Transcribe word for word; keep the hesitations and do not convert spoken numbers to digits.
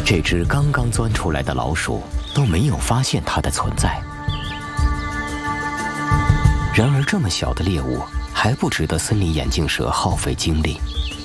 这只刚刚钻出来的老鼠都没有发现它的存在。然而，这么小的猎物还不值得森林眼镜蛇耗费精力。